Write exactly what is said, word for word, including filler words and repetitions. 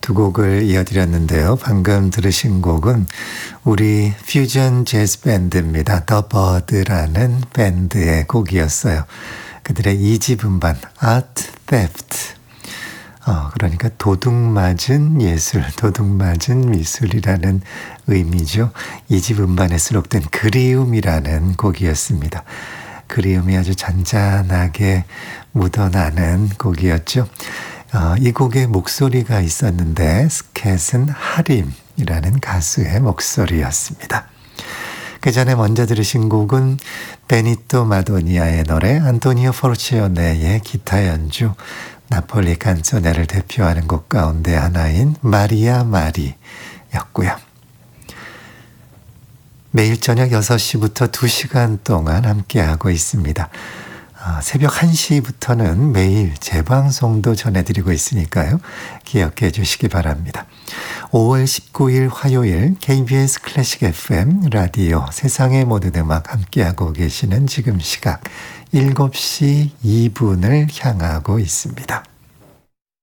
두 곡을 이어드렸는데요. 방금 들으신 곡은 우리 퓨전 재즈 밴드입니다. 더 버드라는 밴드의 곡이었어요. 그들의 이집 음반 Art Theft. 어, 그러니까 도둑맞은 예술, 도둑맞은 미술이라는 의미죠. 이집 음반에 수록된 그리움이라는 곡이었습니다. 그리움이 아주 잔잔하게 묻어나는 곡이었죠. 어, 이 곡에 목소리가 있었는데 스캣은 하림이라는 가수의 목소리였습니다. 그 전에 먼저 들으신 곡은 베니토 마도니아의 노래 안토니오 포르치오네의 기타 연주 나폴리 칸조네를 대표하는 곡 가운데 하나인 마리아 마리였고요. 매일 저녁 여섯 시부터 두 시간 동안 함께하고 있습니다. 아, 새벽 한 시부터는 매일 재방송도 전해드리고 있으니까요. 기억해 주시기 바랍니다. 오월 십구일 화요일 케이비에스 클래식 에프엠 라디오 세상의 모든 음악 함께하고 계시는 지금 시각 일곱 시 이 분을 향하고 있습니다.